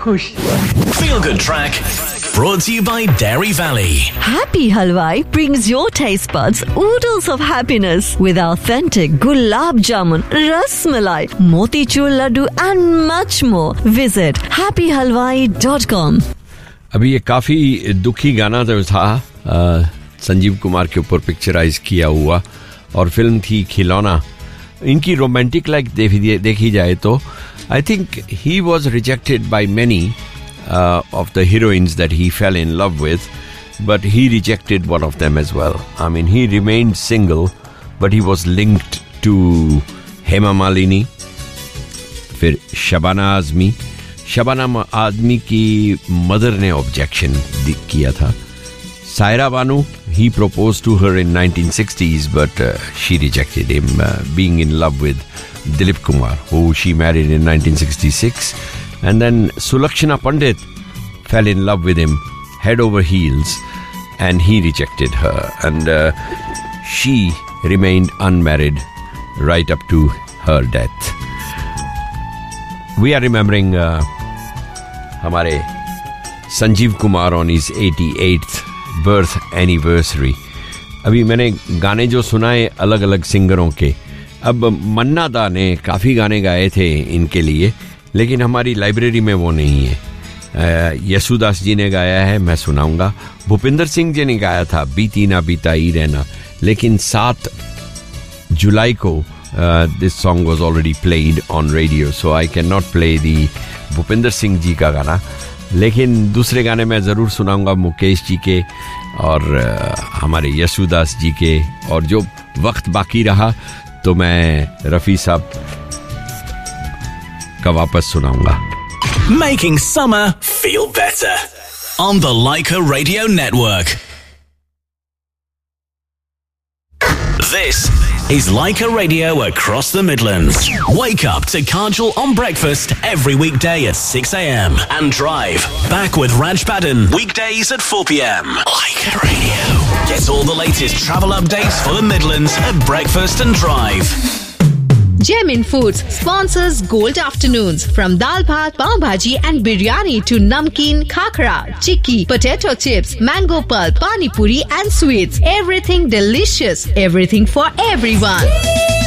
खुश. Feel Good Track brought to you by Dairy Valley. Happy Halwai brings your taste buds oodles of happiness with authentic gulab jamun, ras malai, motichur laddu and much more. Visit happyhalwai.com. अभी ये काफी दुखी गाना था संजीव कुमार के ऊपर picturise किया हुआ और फिल्म थी खिलौना. इनकी रोमांटिक लाइफ देखी जाए तो I think he was rejected by many of the heroines that he fell in love with, but he rejected one of them as well. I mean, he remained single, but he was linked to Hema Malini, फिर शबाना आज़मी की mother ने objection किया था. Saira Banu, he proposed to her in 1960s, but she rejected him, being in love with Dilip Kumar, who she married in 1966. And then Sulakshana Pandit fell in love with him head over heels, and he rejected her. And she remained unmarried right up to her death. We are remembering हमारे Sanjeev Kumar on his 88th birth anniversary. अभी मैंने गाने जो सुनाए अलग अलग सिंगरों के. अब मन्ना दा ने काफ़ी गाने गाए थे इनके लिए, लेकिन हमारी लाइब्रेरी में वो नहीं है. यसुदास जी ने गाया है, मैं सुनाऊंगा. भूपिंदर सिंह जी ने गाया था बीती ना बीताई रहना, लेकिन 7 जुलाई को this song was already played on radio, so I can not play the Bhupinder Singh ji का गाना. लेकिन दूसरे गाने मैं ज़रूर सुनाऊंगा मुकेश जी के और हमारे यसुदास जी के. और जो वक्त बाकी रहा तो मैं रफ़ी साहब का वापस सुनाऊंगा. Making summer feel better on the Leica Radio Network. This is Leica Radio across the Midlands. Wake up to Kajal on breakfast every weekday at 6 a.m. and drive back with Raj Baden weekdays at 4 p.m. Leica Radio. Get all the latest travel updates for the Midlands at breakfast and drive. Gemin Foods sponsors Gold Afternoons. From dal bhat, pav bhaji and biryani to namkeen, khakra, chikki, potato chips, mango pulp, pani puri and sweets. Everything delicious. Everything for everyone.